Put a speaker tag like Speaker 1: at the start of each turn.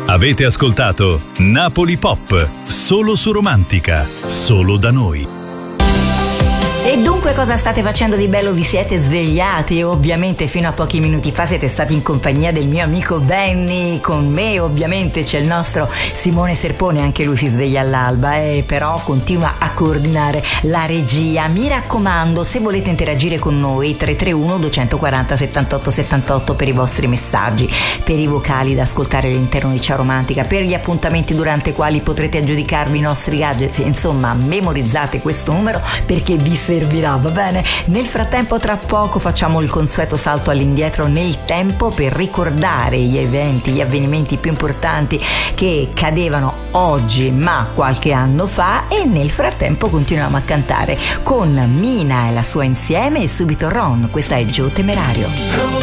Speaker 1: Avete ascoltato Napoli Pop, solo su Romantica, solo da noi.
Speaker 2: E dunque cosa state facendo di bello? Vi siete svegliati? Ovviamente fino a pochi minuti fa siete stati in compagnia del mio amico Benny. Con me ovviamente c'è il nostro Simone Serpone, anche lui si sveglia all'alba e però continua a coordinare la regia. Mi raccomando, se volete interagire con noi, 331 240 78 78 per i vostri messaggi, per i vocali da ascoltare all'interno di Ciao Romantica, per gli appuntamenti durante i quali potrete aggiudicarvi i nostri gadgets. Insomma, memorizzate questo numero perché vi servirà, va bene? Nel frattempo, tra poco facciamo il consueto salto all'indietro nel tempo per ricordare gli eventi, gli avvenimenti più importanti che cadevano oggi ma qualche anno fa, e nel frattempo continuiamo a cantare con Mina e la sua Insieme e subito Ron. Questa è Gio Temerario.